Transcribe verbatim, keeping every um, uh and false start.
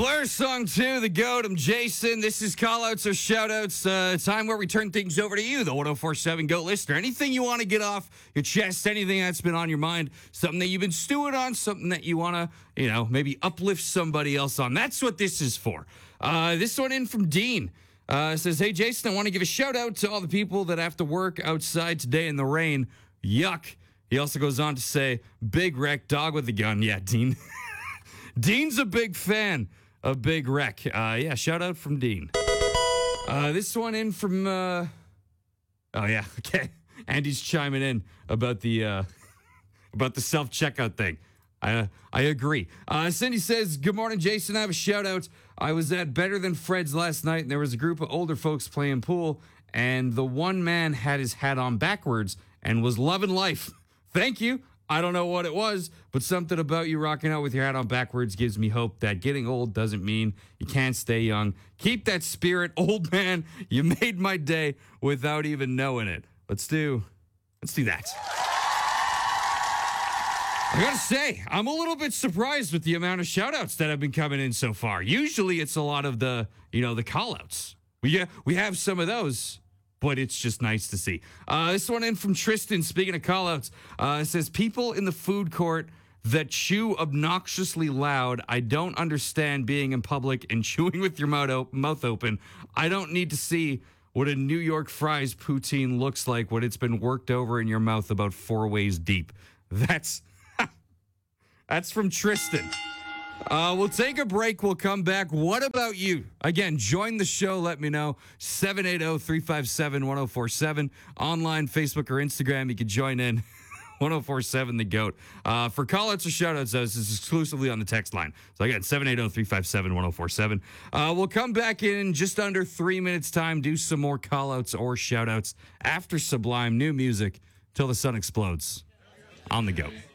Blur song two, The Goat. I'm Jason. This is callouts or shoutouts. Uh, time where we turn things over to you, the one oh four seven Goat listener. Anything you want to get off your chest, anything that's been on your mind, something that you've been stewing on, something that you want to, you know, maybe uplift somebody else on. That's what this is for. Uh, this one in from Dean. Uh, says, hey, Jason, I want to give a shout out to all the people that have to work outside today in the rain. Yuck. He also goes on to say, big wreck, dog with a gun. Yeah, Dean. Dean's a big fan of Big Wreck. Uh, yeah, shout out from Dean. Uh, this one in from, uh, oh yeah, okay. Andy's chiming in about the, uh, about the self-checkout thing. I, uh, I agree. Uh, Cindy says, good morning, Jason. I have a shout out. I was at Better Than Fred's last night, and there was a group of older folks playing pool, and the one man had his hat on backwards and was loving life. Thank you. I don't know what it was, but something about you rocking out with your hat on backwards gives me hope that getting old doesn't mean you can't stay young. Keep that spirit, old man. You made my day without even knowing it. Let's do, let's do that. I gotta say, I'm a little bit surprised with the amount of shout-outs that have been coming in so far. Usually it's a lot of the, you know, the call-outs. We, we have some of those, but it's just nice to see. Uh, this one in from Tristan, speaking of call-outs, uh, it says, people in the food court that chew obnoxiously loud. I don't understand being in public and chewing with your mouth, op- mouth open. I don't need to see what a New York fries poutine looks like when it's been worked over in your mouth about four ways deep. That's... That's from Tristan. Uh, we'll take a break. We'll come back. What about you? Again, join the show. Let me know. seven eight zero, three five seven, one zero four seven. Online, Facebook, or Instagram. You can join in. one oh four seven The Goat. Uh, for call-outs or shout-outs, though, this is exclusively on the text line. So again, seven eight zero, three five seven, one zero four seven. Uh, we'll come back in just under three minutes' time, do some more call-outs or shout-outs after Sublime new music till the sun explodes on The Goat.